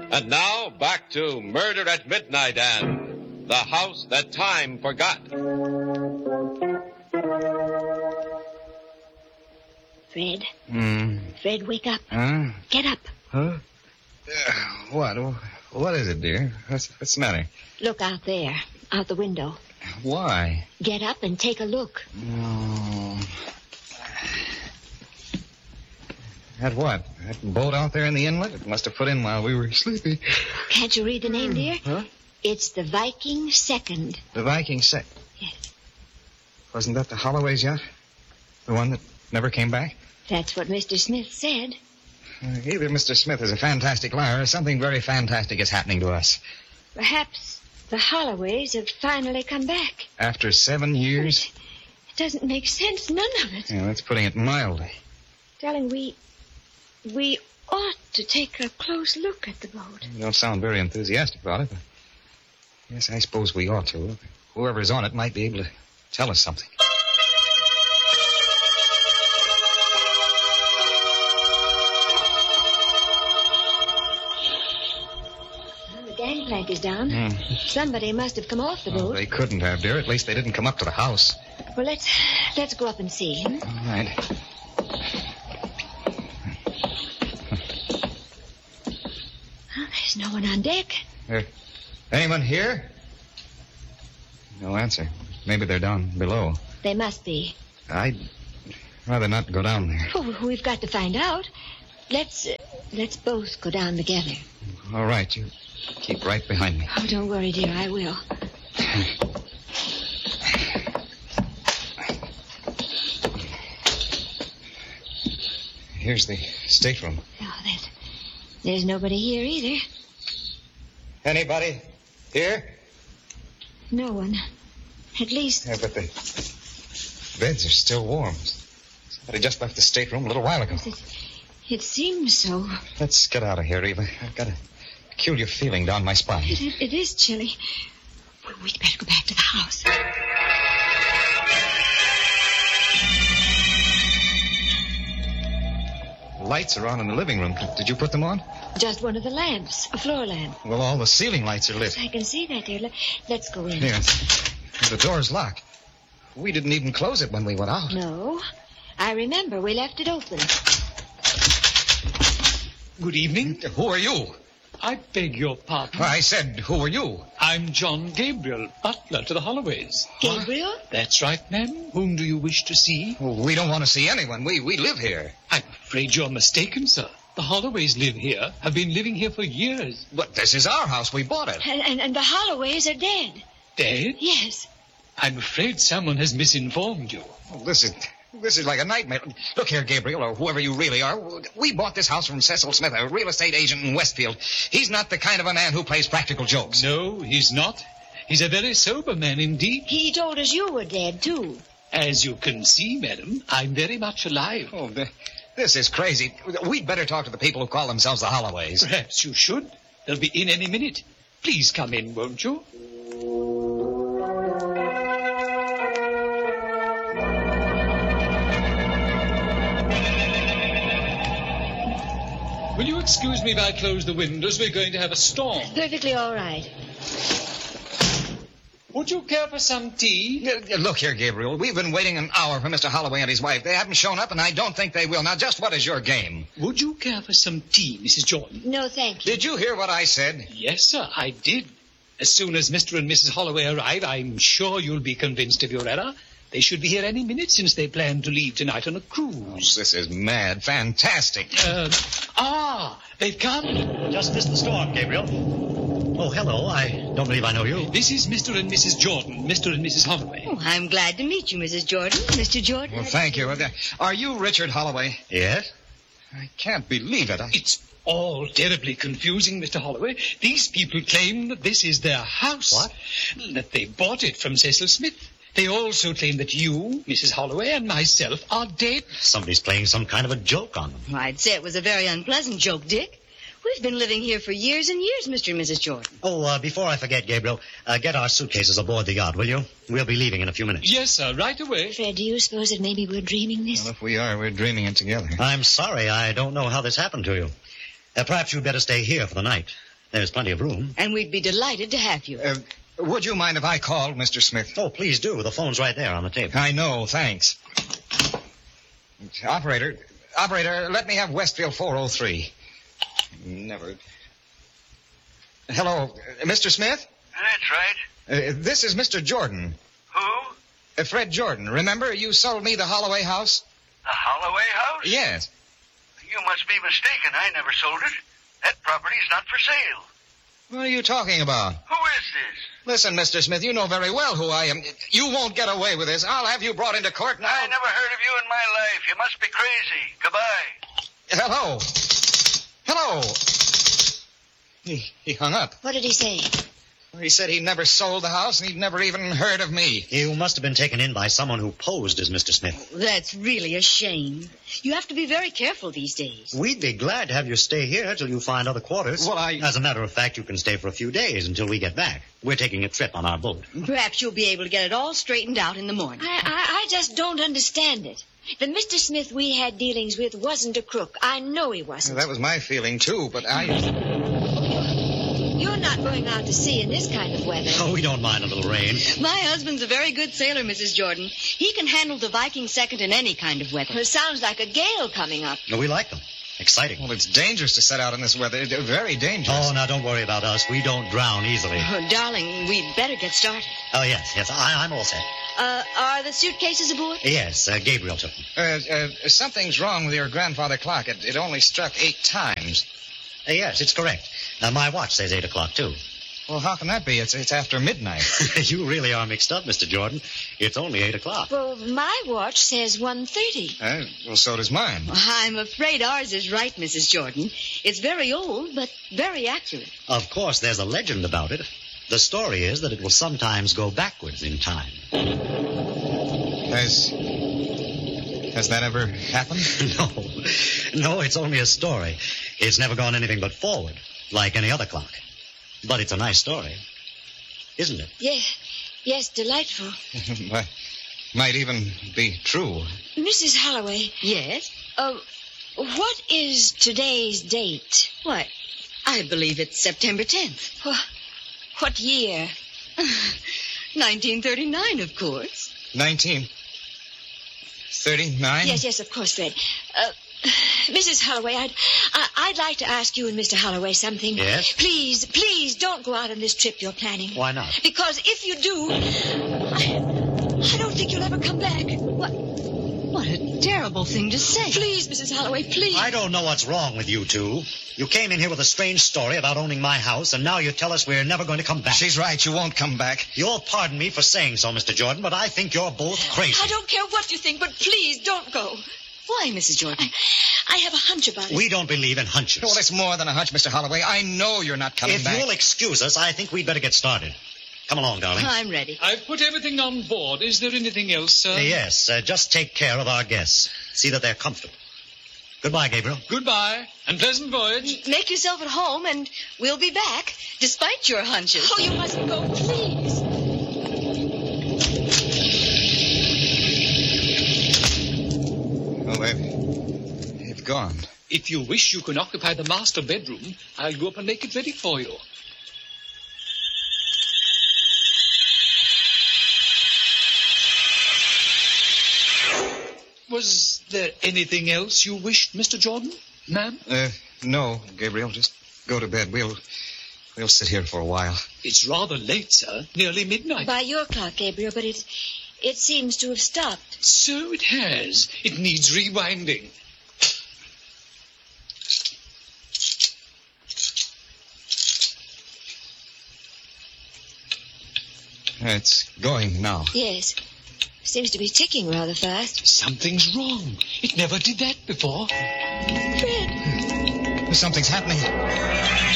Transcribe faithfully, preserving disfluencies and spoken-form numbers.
And now, back to Murder at Midnight and The House That Time Forgot. Fred? Hmm. Fred, wake up. Huh? Get up. Huh? Uh, what? What is it, dear? What's, what's the matter? Look out there, out the window. Why? Get up and take a look. No. That what? That boat out there in the inlet? It must have put in while we were sleepy. Can't you read the name, dear? Huh? It's the Viking Second. The Viking Sec... Yes. Wasn't that the Holloway's yacht? The one that never came back? That's what Mister Smith said. Uh, either Mister Smith is a fantastic liar or something very fantastic is happening to us. Perhaps the Holloways have finally come back. After seven years? It, it doesn't make sense, none of it. Yeah, that's putting it mildly. Darling, we... we ought to take a close look at the boat. You don't sound very enthusiastic about it, but... Yes, I suppose we ought to. Whoever's on it might be able to tell us something. Gangplank is down. Mm. Somebody must have come off the boat. Oh, they couldn't have, dear. At least they didn't come up to the house. Well, let's let's go up and see. Hmm? All right. Oh, there's no one on deck. Uh, anyone here? No answer. Maybe they're down below. They must be. I'd rather not go down there. Oh, we've got to find out. Let's uh, let's both go down together. All right, you keep right behind me. Oh, don't worry, dear. I will. Here's the stateroom. Oh, there's, there's nobody here either. Anybody here? No one. At least... Yeah, but the beds are still warm. Somebody just left the stateroom a little while ago. It, it seems so. Let's get out of here, Eva. I've got a peculiar feeling down my spine. It, it, it is chilly. We'd better go back to the house. Lights are on in the living room. Did you put them on? Just one of the lamps, a floor lamp. Well, all the ceiling lights are lit. I can see that, dear. Let, let's go in. Yes. The door's locked. We didn't even close it when we went out. No. I remember we left it open. Good evening. Who are you? I beg your pardon. I said, who are you? I'm John Gabriel, butler to the Holloways. Gabriel? That's right, ma'am. Whom do you wish to see? Well, we don't want to see anyone. We we live here. I'm afraid you're mistaken, sir. The Holloways live here, have been living here for years. But this is our house. We bought it. And, and, and the Holloways are dead. Dead? Yes. I'm afraid someone has misinformed you. Well, this is this is like a nightmare. Look here, Gabriel, or whoever you really are. We bought this house from Cecil Smith, a real estate agent in Westfield. He's not the kind of a man who plays practical jokes. No, he's not. He's a very sober man indeed. He told us you were dead, too. As you can see, madam, I'm very much alive. Oh, the, this is crazy. We'd better talk to the people who call themselves the Holloways. Perhaps you should. They'll be in any minute. Please come in, won't you? Will you excuse me if I close the windows? We're going to have a storm. Perfectly all right. Would you care for some tea? Uh, Look here, Gabriel. We've been waiting an hour for Mister Holloway and his wife. They haven't shown up, and I don't think they will. Now, just what is your game? Would you care for some tea, Missus Jordan? No, thank you. Did you hear what I said? Yes, sir, I did. As soon as Mister and Missus Holloway arrive, I'm sure you'll be convinced of your error. They should be here any minute since they plan to leave tonight on a cruise. This is mad. Fantastic. Uh, ah, they've come. Just missed the storm, Gabriel. Oh, hello. I don't believe I know you. This is Mister and Missus Jordan, Mister and Missus Holloway. Oh, I'm glad to meet you, Missus Jordan. Mister Jordan. Well, thank you. Uh, Are you Richard Holloway? Yes? I can't believe it. I... It's all terribly confusing, Mister Holloway. These people claim that this is their house. What? That they bought it from Cecil Smith. They also claim that you, Missus Holloway, and myself are dead. Somebody's playing some kind of a joke on them. Well, I'd say it was a very unpleasant joke, Dick. We've been living here for years and years, Mister and Missus Jordan. Oh, uh, before I forget, Gabriel, uh, get our suitcases aboard the yacht, will you? We'll be leaving in a few minutes. Yes, sir, right away. Fred, do you suppose that maybe we're dreaming this? Well, if we are, we're dreaming it together. I'm sorry. I don't know how this happened to you. Uh, perhaps you'd better stay here for the night. There's plenty of room. And we'd be delighted to have you. Uh, would you mind if I called, Mister Smith? Oh, please do. The phone's right there on the table. I know, thanks. Operator, operator, let me have Westfield four oh three. Never. Hello, uh, Mister Smith? That's right. Uh, this is Mister Jordan. Who? Uh, Fred Jordan. Remember, you sold me the Holloway house? The Holloway house? Yes. You must be mistaken. I never sold it. That property's not for sale. What are you talking about? Who is this? Listen, Mister Smith, you know very well who I am. You won't get away with this. I'll have you brought into court now. I never heard of you in my life. You must be crazy. Goodbye. Hello. Hello. He, he hung up. What did he say? He said he never sold the house and he'd never even heard of me. You must have been taken in by someone who posed as Mister Smith. That's really a shame. You have to be very careful these days. We'd be glad to have you stay here till you find other quarters. Well, I... As a matter of fact, you can stay for a few days until we get back. We're taking a trip on our boat. Perhaps you'll be able to get it all straightened out in the morning. I, I, I just don't understand it. The Mister Smith we had dealings with wasn't a crook. I know he wasn't. That was my feeling, too, but I... You're not going out to sea in this kind of weather. Oh, we don't mind a little rain. My husband's a very good sailor, Missus Jordan. He can handle the Viking second in any kind of weather. It sounds like a gale coming up. No, we like them. Exciting. Well, it's dangerous to set out in this weather. They're very dangerous. Oh, now don't worry about us. We don't drown easily. Oh, darling, we'd better get started. Oh, yes, yes. I, I'm all set. Uh, are the suitcases aboard? Yes, uh, Gabriel took them. Uh, uh, something's wrong with your grandfather clock. It, it only struck eight times. Uh, yes, it's correct. Now, my watch says eight o'clock, too. Well, how can that be? It's it's after midnight. You really are mixed up, Mister Jordan. It's only eight o'clock. Well, my watch says one thirty. Uh, well, so does mine. I'm afraid ours is right, Missus Jordan. It's very old, but very accurate. Of course, there's a legend about it. The story is that it will sometimes go backwards in time. Has... Has that ever happened? No. No, it's only a story. It's never gone anything but forward, like any other clock. But it's a nice story, isn't it? Yes, yes, delightful. might, might even be true. Missus Holloway. Yes? Uh, what is today's date? Why, I believe it's September tenth. What, what year? nineteen thirty-nine, of course. Nineteen thirty-nine? Yes, yes, of course, Fred. Uh, Missus Holloway, I'd, I, I'd like to ask you and Mister Holloway something. Yes? Please, please don't go out on this trip you're planning. Why not? Because if you do, I, I don't think you'll ever come back. What? What a terrible thing to say. Please, Missus Holloway, please. I don't know what's wrong with you two. You came in here with a strange story about owning my house, and now you tell us we're never going to come back. She's right. You won't come back. You'll pardon me for saying so, Mister Jordan, but I think you're both crazy. I don't care what you think, but please don't go. Why, Missus Jordan? I, I have a hunch about it. We don't believe in hunches. Well, it's more than a hunch, Mister Holloway. I know you're not coming if back. you'll excuse us, I think we'd better get started. Come along, darling. I'm ready. I've put everything on board. Is there anything else, sir? Uh, yes, uh, just take care of our guests. See that they're comfortable. Goodbye, Gabriel. Goodbye, and pleasant voyage. Make yourself at home, and we'll be back, despite your hunches. Oh, you mustn't go, please. Well, they've, they've gone. If you wish, you can occupy the master bedroom. I'll go up and make it ready for you. Was there anything else you wished, Mister Jordan, ma'am? Uh, no, Gabriel. Just go to bed. We'll, we'll sit here for a while. It's rather late, sir. Nearly midnight. By your clock, Gabriel, but it, it seems to have stopped. So it has. It needs rewinding. It's going now. Yes. Seems to be ticking rather fast. Something's wrong. It never did that before. Fred. Something's happening.